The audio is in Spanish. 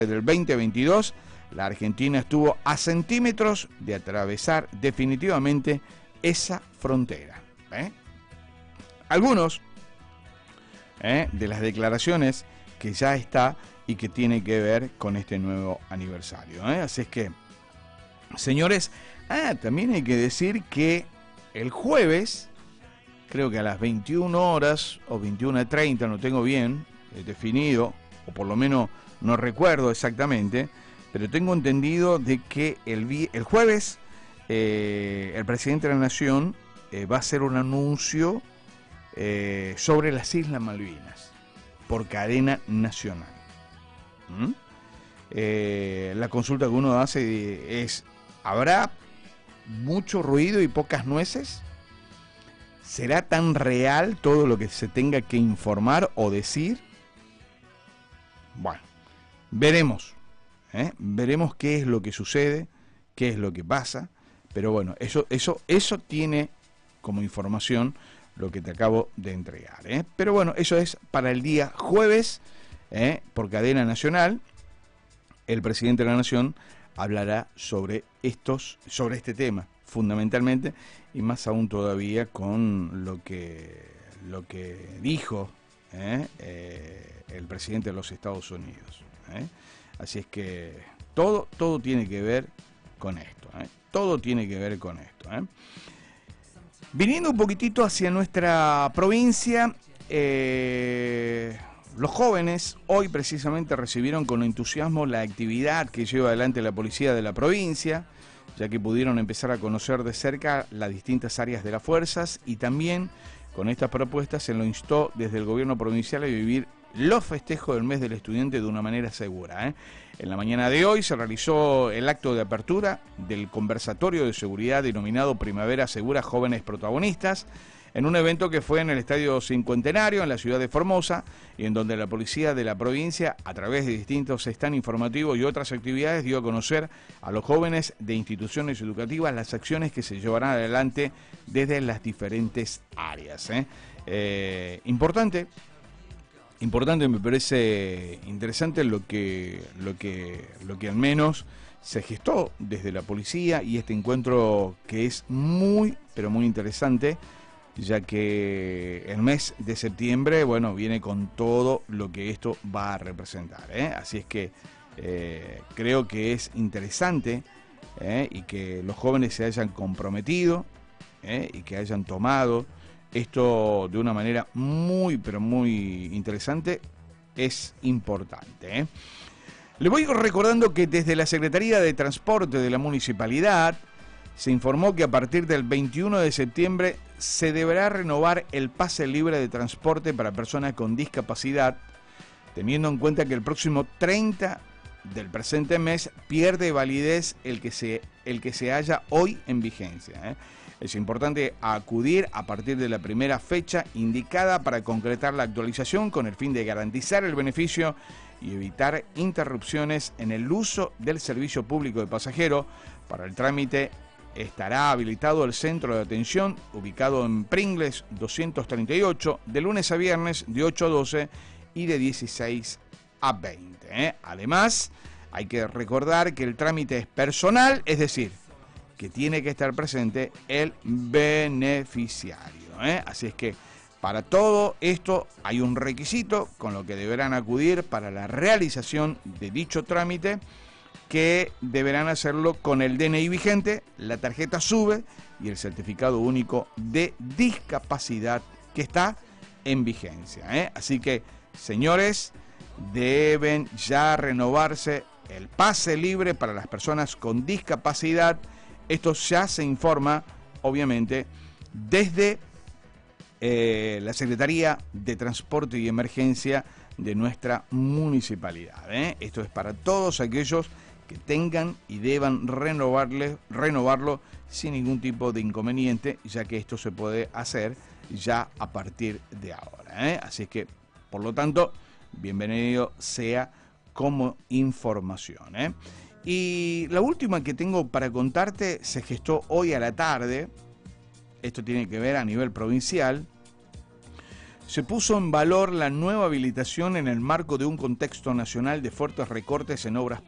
del 2022, la Argentina estuvo a centímetros de atravesar definitivamente esa frontera. Algunos de las declaraciones que ya está y que tiene que ver con este nuevo aniversario. Así es que, señores, también hay que decir que el jueves, creo que a las 21 horas o 21:30, no tengo bien definido, o por lo menos no recuerdo exactamente, pero tengo entendido de que el jueves el presidente de la Nación va a hacer un anuncio sobre las Islas Malvinas por cadena nacional. La consulta que uno hace es: ¿habrá mucho ruido y pocas nueces? ¿Será tan real todo lo que se tenga que informar o decir? Bueno, veremos. Veremos qué es lo que sucede, qué es lo que pasa, pero bueno, eso tiene como información lo que te acabo de entregar. Pero bueno, eso es para el día jueves, por cadena nacional. El presidente de la Nación hablará sobre este tema, fundamentalmente, y más aún todavía con lo que dijo el presidente de los Estados Unidos. Así es que todo tiene que ver con esto. Todo tiene que ver con esto. Viniendo un poquitito hacia nuestra provincia, los jóvenes hoy precisamente recibieron con entusiasmo la actividad que lleva adelante la policía de la provincia, ya que pudieron empezar a conocer de cerca las distintas áreas de las fuerzas, y también con estas propuestas se lo instó desde el gobierno provincial a vivir los festejos del mes del estudiante de una manera segura. En la mañana de hoy se realizó el acto de apertura del conversatorio de seguridad denominado Primavera Segura Jóvenes Protagonistas, en un evento que fue en el Estadio Cincuentenario, en la ciudad de Formosa, y en donde la policía de la provincia, a través de distintos stands informativos y otras actividades, dio a conocer a los jóvenes de instituciones educativas las acciones que se llevarán adelante desde las diferentes áreas. Importante, me parece interesante lo que al menos se gestó desde la policía, y este encuentro que es muy, pero muy interesante, ya que el mes de septiembre, bueno, viene con todo lo que esto va a representar. Así es que creo que es interesante y que los jóvenes se hayan comprometido y que hayan tomado esto de una manera muy, pero muy interesante, es importante. Le voy recordando que desde la Secretaría de Transporte de la Municipalidad se informó que a partir del 21 de septiembre se deberá renovar el pase libre de transporte para personas con discapacidad, teniendo en cuenta que el próximo 30 del presente mes pierde validez el que se halla hoy en vigencia. Es importante acudir a partir de la primera fecha indicada para concretar la actualización con el fin de garantizar el beneficio y evitar interrupciones en el uso del servicio público de pasajeros. Para el trámite estará habilitado el centro de atención ubicado en Pringles 238 de lunes a viernes de 8 a 12 y de 16 a 20. Además, hay que recordar que el trámite es personal, es decir, que tiene que estar presente el beneficiario. Así es que para todo esto hay un requisito con lo que deberán acudir para la realización de dicho trámite, que deberán hacerlo con el DNI vigente, la tarjeta SUBE y el certificado único de discapacidad que está en vigencia. Así que, señores, deben ya renovarse el pase libre para las personas con discapacidad. Esto ya se informa, obviamente, desde la Secretaría de Transporte y Emergencia de nuestra municipalidad. Esto es para todos aquellos que tengan y deban renovarlo sin ningún tipo de inconveniente, ya que esto se puede hacer ya a partir de ahora. Así que, por lo tanto, bienvenido sea como información. Y la última que tengo para contarte se gestó hoy a la tarde. Esto tiene que ver a nivel provincial. Se puso en valor la nueva habilitación en el marco de un contexto nacional de fuertes recortes en obras